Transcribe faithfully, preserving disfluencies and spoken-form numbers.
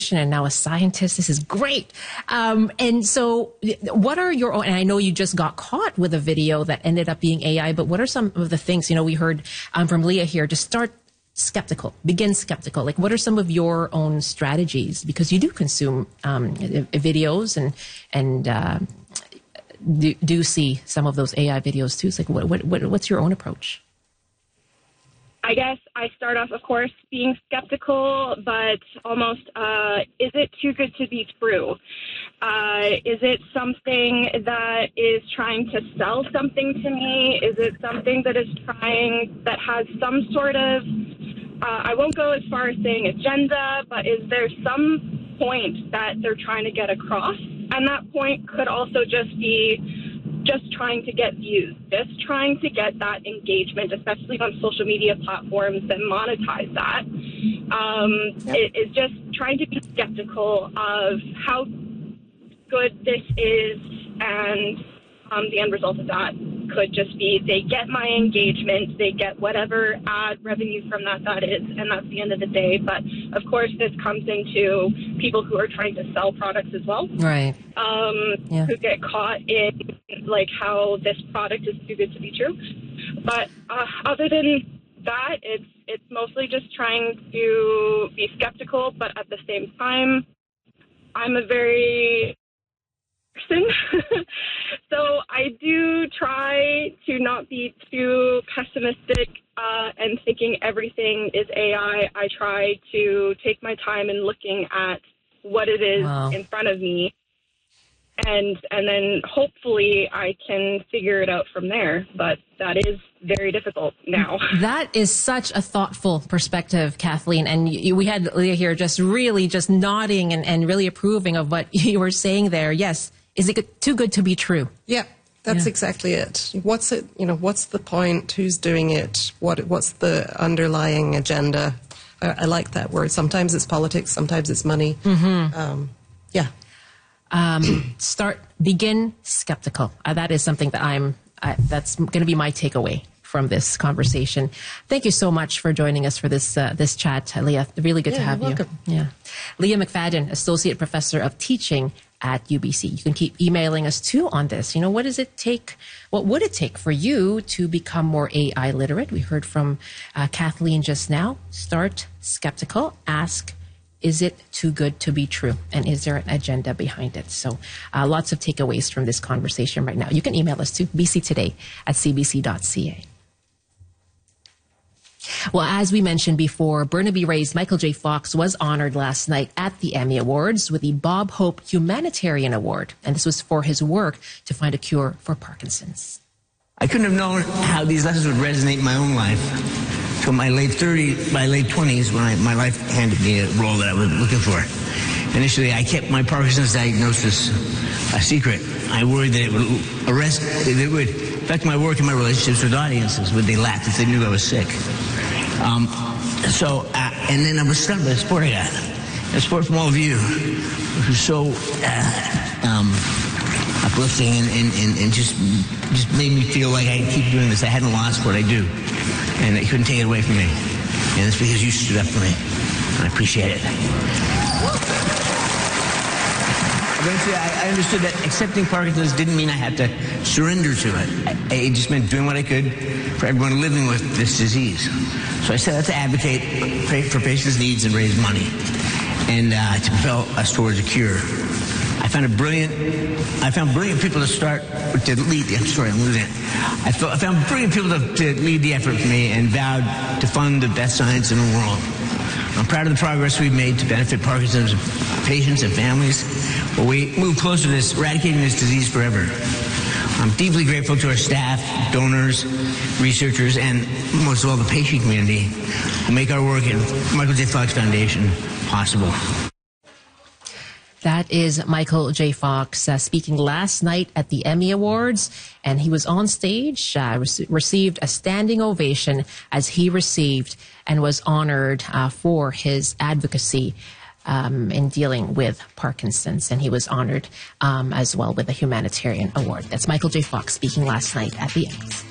and now a scientist. This is great. Um, and so what are your own, and I know you just got caught with a video that ended up being A I, but what are some of the things, you know, we heard um, from Leah here, to start skeptical, begin skeptical. Like, what are some of your own strategies? Because you do consume um, videos and, and uh, do, do see some of those A I videos too. It's like, what, what, what's your own approach? I guess I start off, of course, being skeptical, but almost, uh, is it too good to be true? Uh, is it something that is trying to sell something to me? Is it something that is trying, that has some sort of, uh, I won't go as far as saying agenda, but is there some point that they're trying to get across? And that point could also just be just trying to get views, just trying to get that engagement, especially on social media platforms that monetize that. Um, yep. It is just trying to be skeptical of how good this is, and um, the end result of that could just be they get my engagement, they get whatever ad revenue from that that is, and that's the end of the day. But of course, this comes into people who are trying to sell products as well, right? Um, yeah. Who get caught in like how this product is too good to be true. But uh, other than that, it's it's mostly just trying to be skeptical, but at the same time, I'm a very person. So I do try to not be too pessimistic uh, and thinking everything is A I. I try to take my time in looking at what it is wow. in front of me, and and then hopefully I can figure it out from there. But that is very difficult now. That is such a thoughtful perspective, Kathleen. And you, we had Leah here just really just nodding and, and really approving of what you were saying there. Yes. Is it good, too good to be true? Yeah, that's yeah. exactly it. What's it, you know, what's the point? Who's doing it? What, what's the underlying agenda? I, I like that word. Sometimes it's politics, sometimes it's money. Mm-hmm. Um, yeah. Um, start, begin skeptical. Uh, that is something that I'm, I, that's going to be my takeaway from this conversation. Thank you so much for joining us for this uh, this chat, Leah. Really good yeah, to have you're you. welcome. Yeah, Leah McFadden, Associate Professor of Teaching at U B C. You can keep emailing us too on this. You know, what does it take? What would it take for you to become more A I literate? We heard from uh, Kathleen just now. Start skeptical. Ask, is it too good to be true? And is there an agenda behind it? So uh, lots of takeaways from this conversation right now. You can email us to b c today at c b c dot c a. Well, as we mentioned before, Burnaby Ray's Michael J. Fox was honored last night at the Emmy Awards with the Bob Hope Humanitarian Award. And this was for his work to find a cure for Parkinson's. I couldn't have known how these lessons would resonate in my own life till my late thirties, my late twenties, when I, my life handed me a role that I was looking for. Initially, I kept my Parkinson's diagnosis a secret. I worried that it would arrest, it would affect my work and my relationships with audiences. Would they laugh if they knew I was sick? Um, so, uh, and then I was stunned by the support I got. The support from all of you, who's so uh, um, uplifting and, and, and, and just just made me feel like I keep doing this. I hadn't lost what I do, and they couldn't take it away from me. And it's because you stood up for me, and I appreciate it. Eventually, I, I understood that accepting Parkinson's didn't mean I had to surrender to it. I, it just meant doing what I could for everyone living with this disease. So I set out to advocate for patients' needs and raise money, and uh, to propel us towards a cure. I found a brilliant, I found brilliant people to start, to lead, I'm sorry, I'm losing it. I, felt, I found brilliant people to, to lead the effort for me and vowed to fund the best science in the world. I'm proud of the progress we've made to benefit Parkinson's patients and families, but we move closer to this, eradicating this disease forever. I'm deeply grateful to our staff, donors, researchers, and most of all the patient community who make our work at Michael J. Fox Foundation possible. That is Michael J. Fox uh, speaking last night at the Emmy Awards, and he was on stage, uh, re- received a standing ovation as he received and was honored uh, for his advocacy um, in dealing with Parkinson's, and he was honored um, as well with a humanitarian award. That's Michael J. Fox speaking last night at the Emmys.